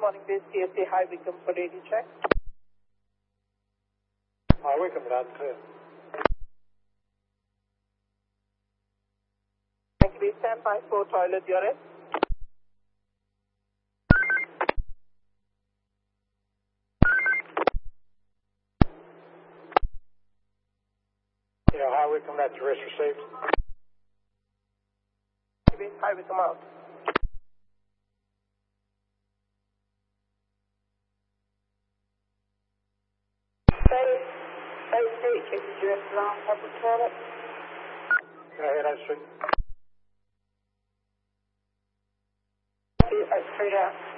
morning, base CSA High Wickham for daily check. High Wickham, that's clear. Thank you, base 1054 toilet, you're in. Yeah, High Wickham, that's arrest received. Thank you, base High Wickham out. Base 8, check the US around public toilet. Go ahead, Oak Street. Straight out.